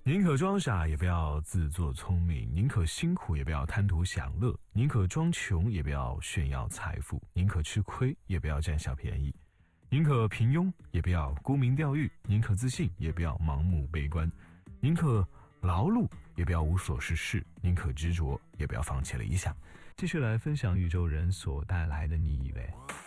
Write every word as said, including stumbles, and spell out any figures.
宁可装傻也不要自作聪明，宁可辛苦也不要贪图享乐，宁可装穷也不要炫耀财富，宁可吃亏也不要占小便宜，宁可平庸也不要沽名钓誉，宁可自信也不要盲目悲观，宁可劳碌也不要无所事事，宁可执着也不要放弃理想。继续来分享宇宙人所带来的你以为。